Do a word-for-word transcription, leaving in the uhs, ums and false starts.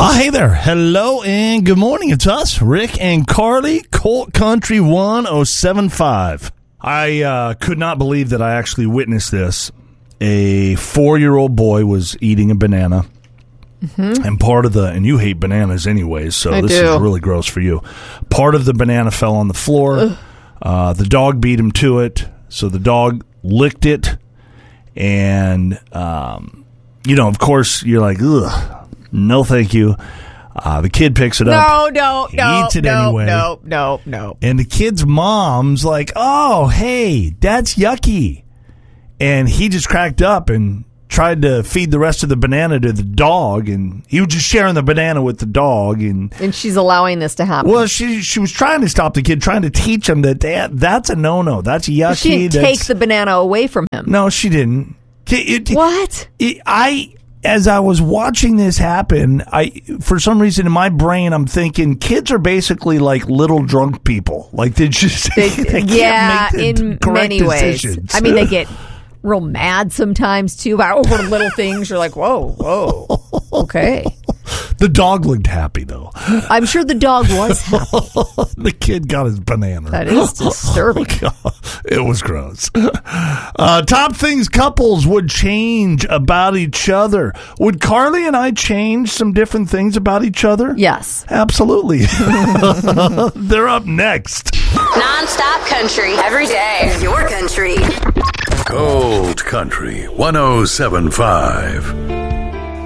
Oh, hey there. Hello and good morning. It's us, Rick and Carly, Colt Country one oh seven point five. I uh, could not believe that I actually witnessed this. A four-year-old boy was eating a banana. Mm-hmm. And part of the, and you hate bananas anyways, so I this do. is really gross for you. Part of the banana fell on the floor. Uh, the dog beat him to it, so the dog licked it. And, um, you know, of course, you're like, ugh. No, thank you. Uh, the kid picks it up. No, no, no, eats it no, anyway. no, no, no. And the kid's mom's like, oh, hey, that's yucky. And he just cracked up and tried to feed the rest of the banana to the dog. And he was just sharing the banana with the dog. And And she's allowing this to happen. well, she she was trying to stop the kid, trying to teach him that, that that's a no-no. That's yucky. she didn't that's, take the banana away from him. No, she didn't. It, it, What? it, I... As I was watching this happen, I for some reason in my brain I'm thinking kids are basically like little drunk people. Like they just They, they can't yeah, make the in correct many ways. decisions. I mean, they get real mad sometimes too about over little things. You're like, whoa, whoa, okay. The dog looked happy though. I'm sure the dog was happy. The kid got his banana. That is disturbing. It was gross. Uh, top things couples would change about each other. Would Carly and I change some different things about each other? Yes. Absolutely. They're up next. Non-stop country every day. Your country. Colt Country one oh seven point five.